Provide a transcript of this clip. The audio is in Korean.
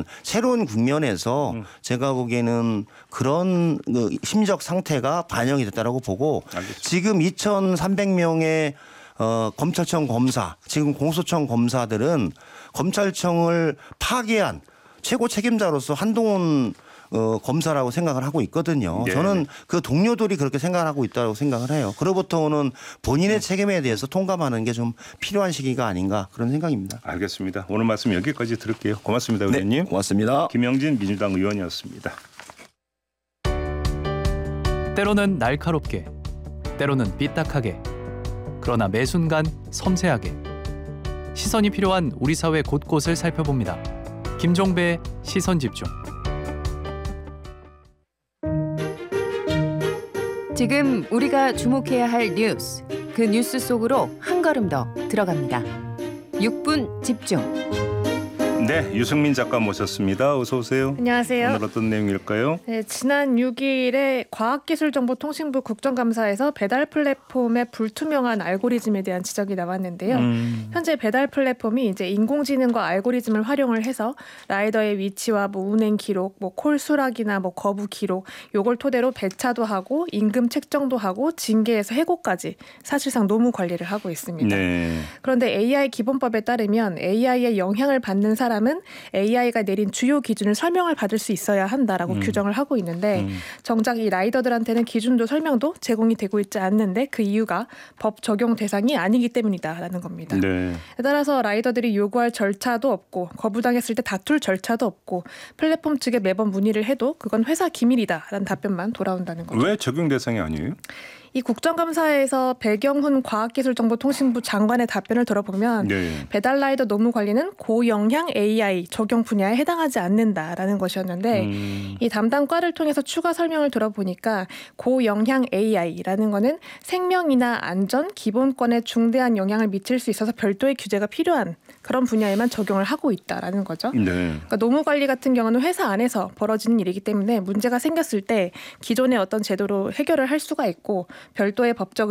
하지만 새로운 국면에서 제가 보기에는 그런 심리적 상태가 반영이 됐다라고 보고 알겠습니다. 지금 2,300명의 검찰청 검사, 지금 공소청 검사들은 검찰청을 파괴한 최고 책임자로서 한동훈 검사라고 생각을 하고 있거든요. 네. 저는 그 동료들이 그렇게 생각하고 있다고 생각을 해요. 그로부터는 본인의 책임에 대해서 통감하는 게 좀 필요한 시기가 아닌가 그런 생각입니다. 알겠습니다. 오늘 말씀 여기까지 들을게요. 고맙습니다, 의원님. 네, 고맙습니다. 김영진 민주당 의원이었습니다. 때로는 날카롭게, 때로는 삐딱하게, 그러나 매 순간 섬세하게 시선이 필요한 우리 사회 곳곳을 살펴봅니다. 김종배의 시선집중. 지금 우리가 주목해야 할 뉴스, 그 뉴스 속으로 한 걸음 더 들어갑니다. 6분 집중. 네, 유승민 작가 모셨습니다. 어서 오세요. 안녕하세요. 오늘 어떤 내용일까요? 네, 지난 6일에 과학기술정보통신부 국정감사에서 배달 플랫폼의 불투명한 알고리즘에 대한 지적이 나왔는데요. 현재 배달 플랫폼이 이제 인공지능과 알고리즘을 활용을 해서 라이더의 위치와 운행 기록, 콜 수락이나 거부 기록 요걸 토대로 배차도 하고 임금 책정도 하고 징계에서 해고까지 사실상 노무 관리를 하고 있습니다. 네. 그런데 AI 기본법에 따르면 AI의 영향을 받는 사람은 AI가 내린 주요 기준을 설명을 받을 수 있어야 한다라고 규정을 하고 있는데 정작 이 라이더들한테는 기준도 설명도 제공이 되고 있지 않는데 그 이유가 법 적용 대상이 아니기 때문이다라는 겁니다. 네. 따라서 라이더들이 요구할 절차도 없고 거부당했을 때 다툴 절차도 없고 플랫폼 측에 매번 문의를 해도 그건 회사 기밀이다라는 답변만 돌아온다는 거죠. 왜 적용 대상이 아니에요? 이 국정감사에서 배경훈 과학기술정보통신부 장관의 답변을 들어보면 네. 배달 라이더 노무 관리는 고영향 AI 적용 분야에 해당하지 않는다라는 것이었는데 이 담당 과를 통해서 추가 설명을 들어보니까 고영향 AI라는 거는 생명이나 안전, 기본권에 중대한 영향을 미칠 수 있어서 별도의 규제가 필요한 그런 분야에만 적용을 하고 있다라는 거죠. 네. 그러니까 노무 관리 같은 경우는 회사 안에서 벌어지는 일이기 때문에 문제가 생겼을 때 기존의 어떤 제도로 해결을 할 수가 있고 별도의 법적